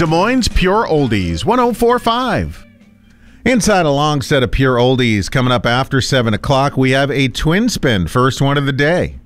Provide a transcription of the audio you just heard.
Des Moines Pure Oldies, 104.5. Inside a long set of Pure Oldies coming up after 7 o'clock, we have a twin spin, first one of the day.